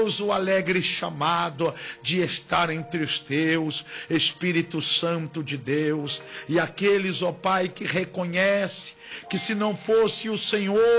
o alegre chamado de estar entre os teus, Espírito Santo de Deus, e aqueles, ó Pai, que reconhece que se não fosse o Senhor